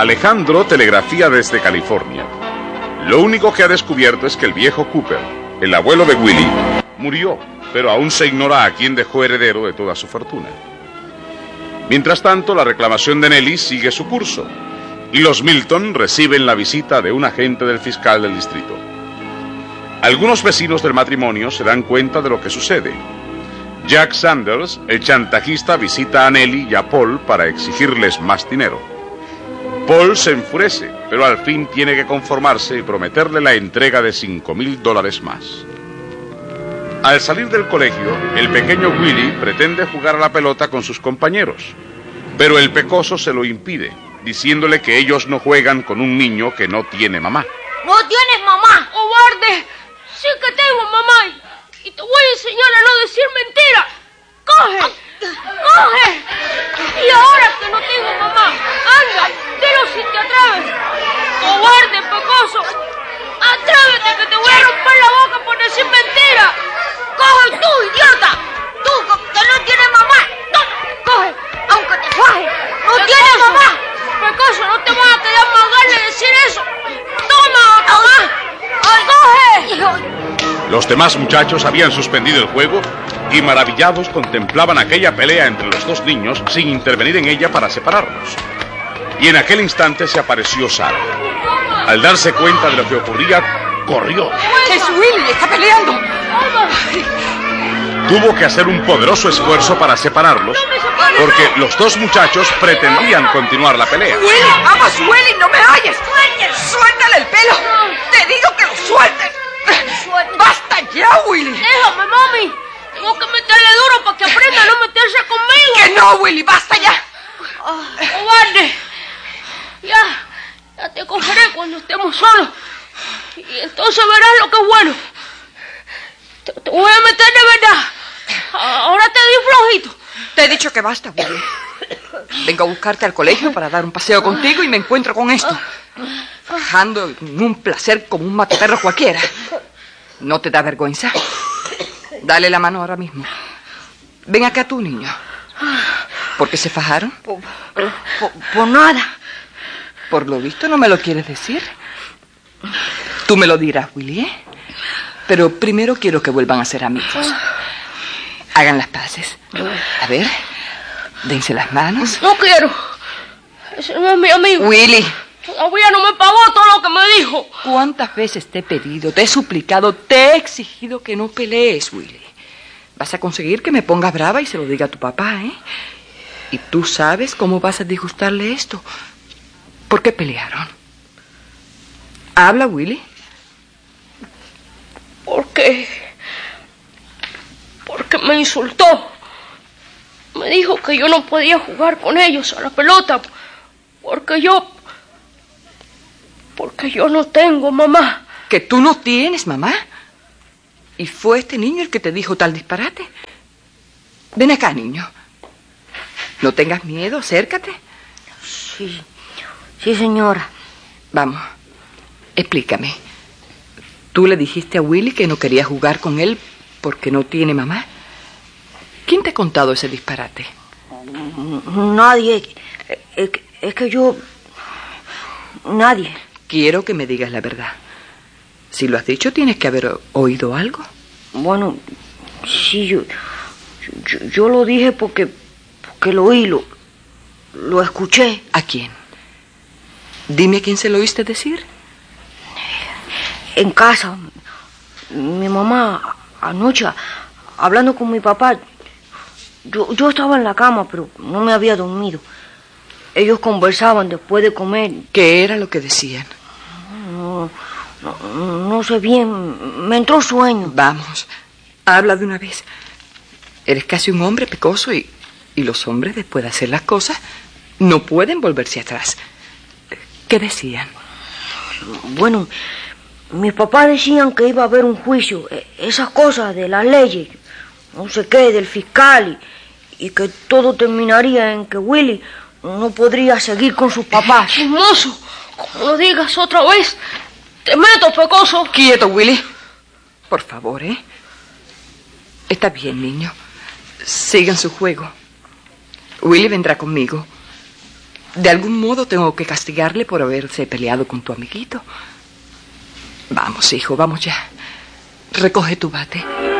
Alejandro telegrafía desde California. Lo único que ha descubierto es que el viejo Cooper, el abuelo de Willie, murió, pero aún se ignora a quién dejó heredero de toda su fortuna. Mientras tanto, la reclamación de Nellie sigue su curso, y los Milton reciben la visita de un agente del fiscal del distrito. Algunos vecinos del matrimonio se dan cuenta de lo que sucede. Jack Sanders, el chantajista, visita a Nellie y a Paul para exigirles más dinero. Paul se enfurece, pero al fin tiene que conformarse y prometerle la entrega de $5,000 más. Al salir del colegio, el pequeño Willie pretende jugar a la pelota con sus compañeros, pero el pecoso se lo impide, diciéndole que ellos no juegan con un niño que no tiene mamá. ¡No tienes mamá! ¡Cobarde! Sí que tengo mamá y te voy a enseñar a no decir mentiras. ¡Coge! ¡Coge! Y ahora que no tengo mamá, anda, dilo si te atreves. ¡Cobarde, pecoso! ¡Atrévete que te voy a romper la boca por decir mentiras! ¡Coge tú, idiota! ¡Tú que no tienes mamá! ¡Coge! ¡Aunque te faje! ¡No tienes mamá! Pecoso, no te vas a quedar más ganas de decir eso. ¡Toma, mamá! ¡Coge! Los demás muchachos habían suspendido el juego y maravillados contemplaban aquella pelea entre los dos niños sin intervenir en ella para separarlos. Y en aquel instante se apareció Sarah. Al darse cuenta de lo que ocurría, corrió. ¡Es Willie! ¡Está peleando! Tuvo que hacer un poderoso esfuerzo para separarlos, porque los dos muchachos pretendían continuar la pelea. ¡Willie! ¡Vamos, Willie! ¡No me halles! ¡Suéltale el pelo! ¡Te digo que lo sueltes! ¡Basta ya, Willie! ¡Déjame, mami! Tengo que meterle duro para que aprenda a no meterse conmigo. ¡Que no, Willie! ¡Basta ya! ¡Cobarde! Ya te cogeré cuando estemos solos. Y entonces verás lo que es bueno. Te voy a meter de verdad. Ahora te di flojito. Te he dicho que basta, Willie. Vengo a buscarte al colegio para dar un paseo contigo y me encuentro con esto. Fajando en un placer como un mataperro cualquiera. ¿No te da vergüenza? Dale la mano ahora mismo. Ven acá tú, niño. ¿Por qué se fajaron? Por nada. Por lo visto no me lo quieres decir. Tú me lo dirás, Willie, ¿eh? Pero primero quiero que vuelvan a ser amigos. Hagan las paces. A ver, dense las manos. No quiero. Ese no es mi amigo. Willie. Todavía no me pagó todo lo que me dijo. ¿Cuántas veces te he pedido, te he suplicado, te he exigido que no pelees, Willie? Vas a conseguir que me pongas brava y se lo diga a tu papá, ¿eh? Y tú sabes cómo vas a disgustarle esto. ¿Por qué pelearon? Habla, Willie. Porque me insultó. Me dijo que yo no podía jugar con ellos a la pelota. Porque yo no tengo mamá. ¿Que tú no tienes mamá? ¿Y fue este niño el que te dijo tal disparate? Ven acá, niño. No tengas miedo, acércate. Sí, señora. Vamos, explícame. ¿Tú le dijiste a Willie que no querías jugar con él porque no tiene mamá? ¿Quién te ha contado ese disparate? Nadie. Es que yo... Nadie. Quiero que me digas la verdad. Si lo has dicho, tienes que haber oído algo. Bueno, sí, yo lo dije porque lo oí, lo escuché. ¿A quién? Dime a quién se lo oíste decir. En casa. Mi mamá, anoche, hablando con mi papá. Yo estaba en la cama, pero no me había dormido. Ellos conversaban después de comer. ¿Qué era lo que decían? No sé bien. Me entró sueño. Vamos, habla de una vez. Eres casi un hombre pecoso y los hombres, después de hacer las cosas, no pueden volverse atrás. ¿Qué decían? Bueno, mis papás decían que iba a haber un juicio. Esas cosas de las leyes, no sé qué, del fiscal. Y que todo terminaría en que Willie no podría seguir con sus papás. Chismoso, como lo digas otra vez, te meto, pecoso. Quieto, Willie. Por favor, ¿eh? Está bien, niño. Sigan su juego. Willie vendrá conmigo. De algún modo tengo que castigarle por haberse peleado con tu amiguito. Vamos, hijo, vamos ya. Recoge tu bate.